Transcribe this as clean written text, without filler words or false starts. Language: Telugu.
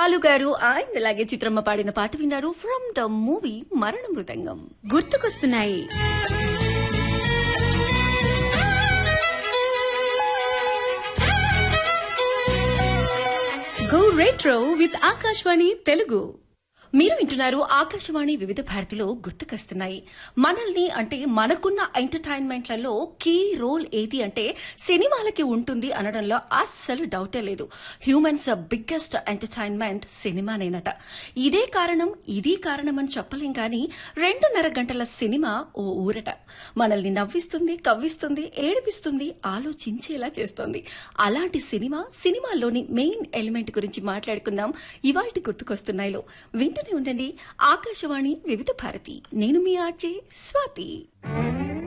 బాలు గారు అండ్ అలాగే చిత్రమ్మ పాడిన పాట విన్నారు ఫ్రమ్ ద మూవీ మరణ మృదంగం. గుర్తుకొస్తున్నాయి. Go retro with Akashvani Telugu. మీరు వింటున్నారు ఆకాశవాణి వివిధ భారతిలో గుర్తుకొస్తున్నాయి. మనల్ని అంటే మనకున్న ఎంటర్టైన్మెంట్లలో కీ రోల్ ఏది అంటే సినిమాలకి ఉంటుంది అనడంలో అస్సలు డౌటే లేదు. Humans biggest entertainment సినిమానేనట. ఇదే కారణం ఇది కారణం అని చెప్పలేం కానీ 2.5 గంటల సినిమా ఓ ఊరట. మనల్ని నవ్విస్తుంది, కవ్విస్తుంది, ఏడిపిస్తుంది, ఆలోచించేలా చేస్తుంది. అలాంటి సినిమాల్లోని మెయిన్ ఎలిమెంట్ గురించి మాట్లాడుకుందాం ఇవాల్టి గుర్తుకొస్తున్నాయిలో. వింటూనే ఉండండి ఆకాశవాణి వివిధ భారతి. నేను మీ ఆర్జే స్వాతి.